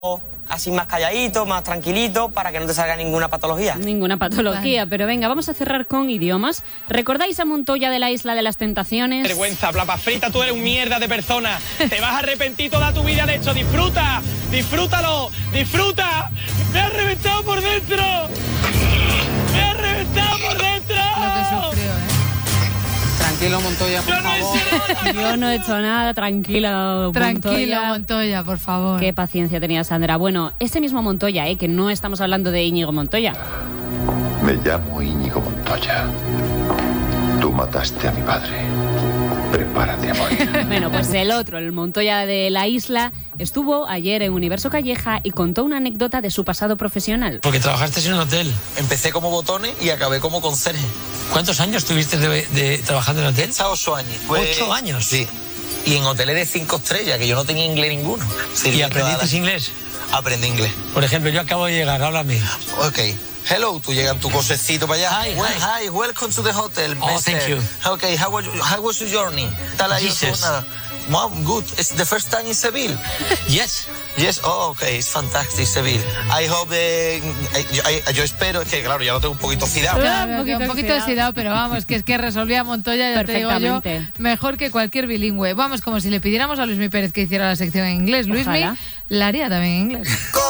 así más calladito, más tranquilito, para que no te salga ninguna patología. Ninguna patología, pero venga, vamos a cerrar con idiomas. ¿Recordáis a Montoya de la Isla de las Tentaciones? Vergüenza, plapa frita, tú eres un mierda de persona. Te vas a arrepentir toda tu vida de hecho. Disfruta, disfrútalo, disfruta. Me ha reventado por dentro. Me ha reventado por dentro. Lo que sufrió, Tranquilo, Montoya, por favor. Yo no he hecho nada, tranquilo, Tranquilo, Montoya, por favor. Qué paciencia tenía Sandra. Bueno, ese mismo Montoya, que no estamos hablando de Íñigo Montoya. Me llamo Íñigo Montoya. Tú mataste a mi padre. Prepárate a morir. Bueno, pues el otro, el Montoya de la Isla, estuvo ayer en Universo Calleja y contó una anécdota de su pasado profesional. Porque trabajaste en un hotel. Empecé como botones y acabé como conserje. ¿Cuántos años tuviste trabajando en hotel? 8 años. 8 años. Sí. Y en hoteles de 5 estrellas, que yo no tenía inglés ninguno. Sí, ¿Y aprendiste inglés? Aprendí inglés. Por ejemplo, yo acabo de llegar, háblame. Ok. Hello, tú llegas en tu cosecito para allá. Hi. Hi, welcome to the hotel. Oh, mister. thank you. Okay, how was your journey? Tal ahí, Jesus. Mom, good. It's the first time in Seville. Yes. Yes, okay, it's fantastic, Seville. I hope yo espero, es que claro, ya lo tengo un poquito oxidado. Claro, un poquito oxidado, pero vamos, que es que resolvía Montoya, ya te digo yo, mejor que cualquier bilingüe. Vamos, como si le pidiéramos a Luismi Pérez que hiciera la sección en inglés. Luismi la haría también en inglés.